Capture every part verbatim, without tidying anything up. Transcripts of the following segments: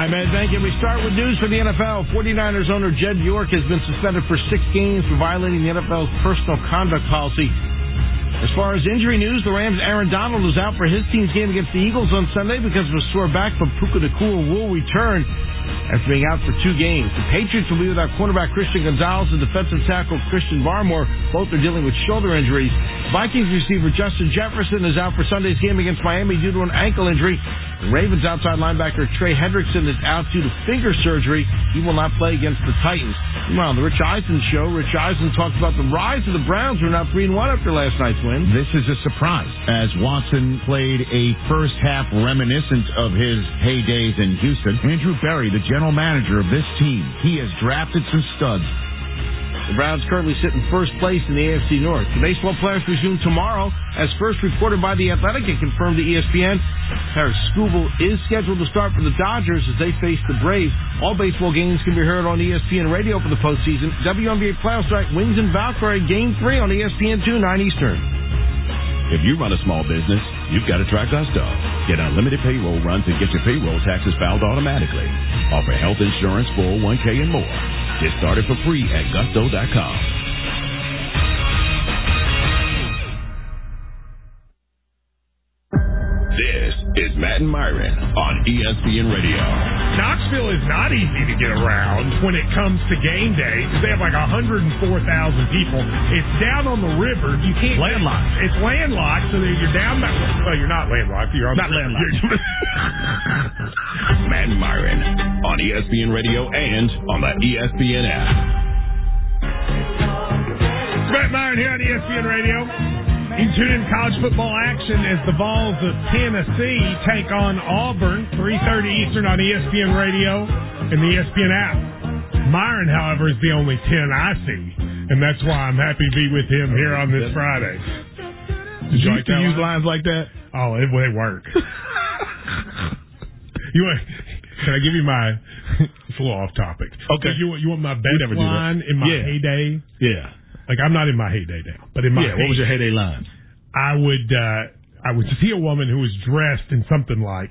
Hi, man. Thank you. We start with news for the N F L. 49ers owner Jed York has been suspended for six games for violating the N F L's personal conduct policy. As far as injury news, the Rams' Aaron Donald was out for his team's game against the Eagles on Sunday because of a sore back, but Puka Nacua will return after being out for two games. The Patriots will be without cornerback Christian Gonzalez and defensive tackle Christian Barmore. Both are dealing with shoulder injuries. Vikings receiver Justin Jefferson is out for Sunday's game against Miami due to an ankle injury. The Ravens outside linebacker Trey Hendrickson is out due to finger surgery. He will not play against the Titans. Meanwhile, the Rich Eisen show, Rich Eisen talks about the rise of the Browns, who are now three and one after last night's win. This is a surprise, as Watson played a first half reminiscent of his heydays in Houston. Andrew Berry, the general manager of this team, he has drafted some studs. The Browns currently sit in first place in the A F C North. The baseball playoffs resume tomorrow, as first reported by The Athletic and confirmed to E S P N. Paris Skubal is scheduled to start for the Dodgers as they face the Braves. All baseball games can be heard on E S P N Radio for the postseason. W N B A playoffs tonight, Wings and Valkyrie, Game three on E S P N two, nine Eastern. If you run a small business, you've got to try Gusto. Get unlimited payroll runs and get your payroll taxes filed automatically. Offer health insurance, four oh one k, and more. Get started for free at gusto dot com. This is Matt and Myron on E S P N Radio. Knoxville is not easy to get around when it comes to game day because they have like one hundred four thousand people. It's down on the river. You can't landlocked. It's landlocked, so that you're down that. Well, you're not landlocked. You're on not the landlocked. Matt and Myron on E S P N Radio and on the E S P N app. Matt Myron here on E S P N Radio. You can tune in college football action as the Vols of Tennessee take on Auburn, three thirty Eastern on E S P N Radio and the E S P N app. Myron, however, is the only ten I see, and that's why I'm happy to be with him here on this Friday. Did you like to use lines like that? Oh, it, they work. You want? Can I give you my? It's a little off topic. Okay. You want? You want my best line in my yeah. heyday? Yeah. Like, I'm not in my heyday now, but in my yeah. What was your heyday line? I would uh, I would see a woman who was dressed in something like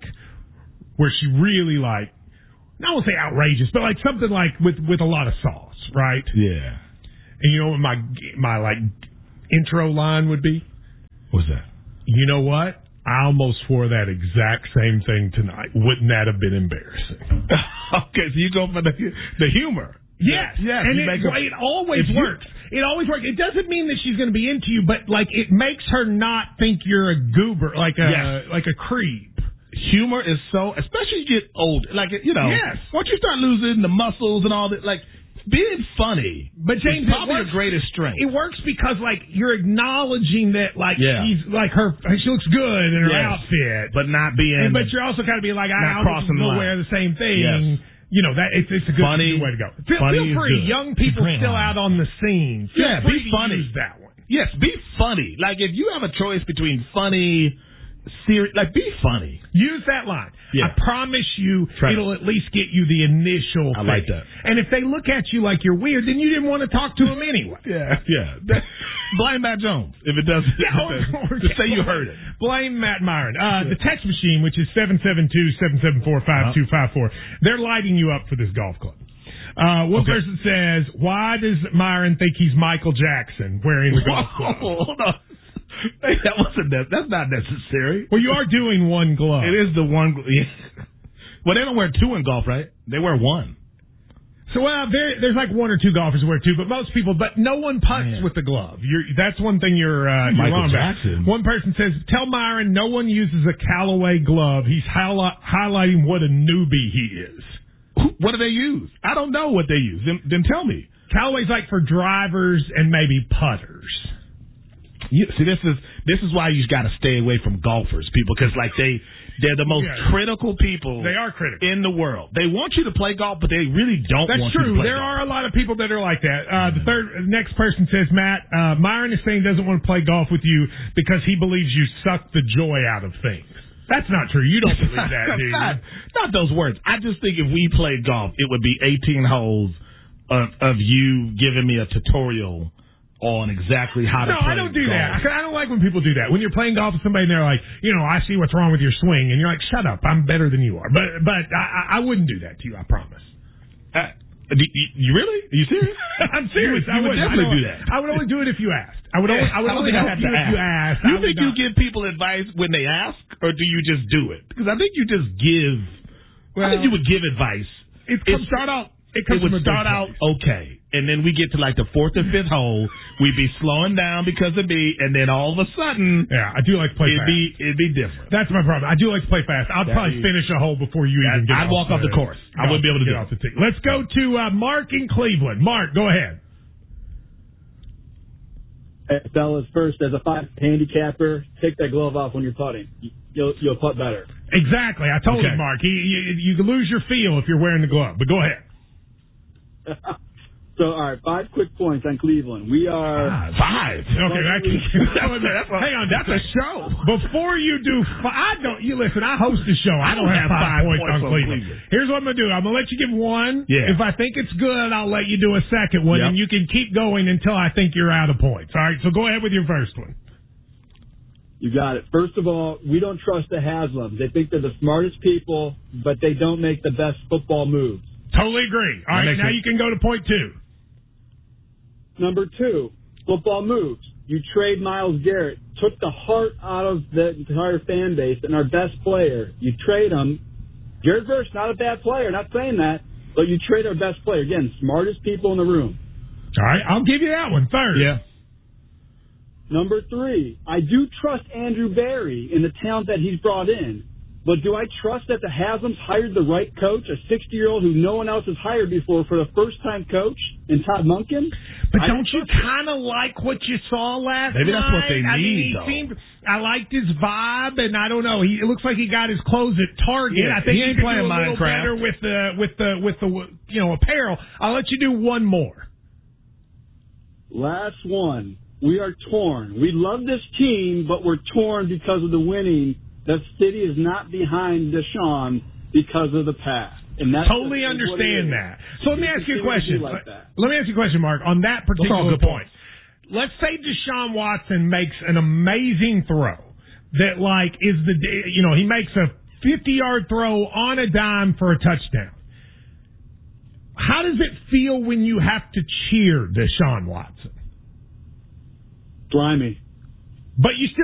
where she really like I won't say outrageous, but like something like with, with a lot of sauce, right? Yeah. And you know what my my like intro line would be? What's that? You know what? I almost wore that exact same thing tonight. Wouldn't that have been embarrassing? Okay, so you go for the the humor. Yes, yes. And it, a, it always works. You, it always works. It doesn't mean that she's going to be into you, but like it makes her not think you're a goober, like a yes. like a creep. Humor is so, especially you get old, like you know. Yes. Once you start losing the muscles and all that, like being funny, but James, is probably works, your greatest strength. It works because like you're acknowledging that like yeah. she's like her, she looks good in her yes. outfit, but not being. And, but you're also kind of being like, I don't will wear the same thing. Yes. You know, that it's, it's a good, funny, good way to go. Feel, funny feel free, young people still line. Out on the scene. Feel yeah, free be funny. To use that one. Yes, be funny. Like if you have a choice between funny, serious, like be funny. Use that line. Yeah. I promise you, Try it'll it. at least get you the initial. I thing. like that. And if they look at you like you're weird, then you didn't want to talk to them anyway. yeah, yeah. Blame Matt Jones if it doesn't. Yeah, or, or, just say you heard it. Blame Matt Myron. Uh, the text machine, which is seven seven two, seven seven four, five two five four, they're lighting you up for this golf club. Uh, one okay. person says, why does Myron think he's Michael Jackson wearing the golf club? Hold on. Hey, that wasn't that. That's not necessary. Well, you are doing one glove. It is the one. Yeah. Well, they don't wear two in golf, right? They wear one. So, well, there, there's like one or two golfers who wear two, but most people, but no one putts Man. With the glove. You're, that's one thing you're, uh, you're Michael wrong Jackson. about. One person says, tell Myron no one uses a Callaway glove. He's highlight, highlighting what a newbie he is. What do they use? I don't know what they use. Then, then tell me. Callaway's like for drivers and maybe putters. You, see, this is this is why you got to stay away from golfers, people, because like they they're the most yeah. critical people. They are critical in the world. They want you to play golf, but they really don't. That's want true. you to play there golf. are a lot of people that are like that. Uh, the third next person says, Matt, uh, Myron is saying doesn't want to play golf with you because he believes you suck the joy out of things. That's not true. You don't believe that, do you? not, not those words. I just think if we played golf, it would be eighteen holes of, of you giving me a tutorial on exactly how to no, play I don't do golf. that. I don't like when people do that. When you're playing golf with somebody and they're like, you know, I see what's wrong with your swing, and you're like, shut up, I'm better than you are. But but I, I wouldn't do that to you, I promise. Uh, you, you really? Are you serious? I'm serious. You would, you I would would definitely I do that. I would only do it if you asked. I would only, I would I don't only think I help have you to if you ask. asked. You I think would you not. give people advice when they ask, or do you just do it? Because I think you just give. Well, I think you would give advice. It, It comes, start out. it It comes would from a start good out place. okay, and then we get to like the fourth or fifth hole. We'd be slowing down because of me, and then all of a sudden, Yeah, I do like to play it'd fast. be it'd be different. That's my problem. I do like to play fast. I'd That'd probably be- finish a hole before you even get I'd off walk off the course. I wouldn't be able to get do off it. the tee. Let's go to uh, Mark in Cleveland. Mark, go ahead. Hey, fellas, first, as a five handicapper, take that glove off when you're putting. You'll you'll putt better. Exactly. I told Okay. him, Mark. He, you, you can lose your feel if you're wearing the glove. But go ahead. So, all right, five quick points on Cleveland. We are Five. Five. Okay, that can, That's a- hang on. That's a show. Before you do, I don't. You listen. I host the show. I don't, have five, points, on Cleveland. Cleveland. Here's what I'm gonna do. I'm gonna let you give one. Yeah. If I think it's good, I'll let you do a second one, Yep. and you can keep going until I think you're out of points. All right. So go ahead with your first one. You got it. First of all, we don't trust the Haslams. They think they're the smartest people, but they don't make the best football moves. Totally agree. All That right. makes Now sense. you can go to point two. Number two, football moves. You trade Myles Garrett, took the heart out of the entire fan base and our best player. You trade him. Jared Verse, not a bad player, not saying that, but you trade our best player. Again, smartest people in the room. All right. I'll give you that one. Third. Yeah. Number three, I do trust Andrew Barry in the talent that he's brought in. But do I trust that the Haslams hired the right coach, a sixty-year-old who no one else has hired before for the first-time coach in Todd Monken? But I don't you trust him. kind of like what you saw last Maybe night? that's what they I mean, need, he though. seemed, I liked his vibe, and I don't know. He it looks like he got his clothes at Target. Yeah, I think he ain't could playing do a little Minecraft. better with the with the with the you know apparel. I'll let you do one more. Last one. We are torn. We love this team, but we're torn because of the winning. The city is not behind Deshaun because of the past. And that's Totally that's what it understand is. that. So let me It ask you a continues to be question. like that. Let me ask you a question, Mark. On that Those are all particular good point, points. let's say Deshaun Watson makes an amazing throw that, like, is the you know he makes a fifty-yard throw on a dime for a touchdown. How does it feel when you have to cheer Deshaun Watson? Slimy. But you still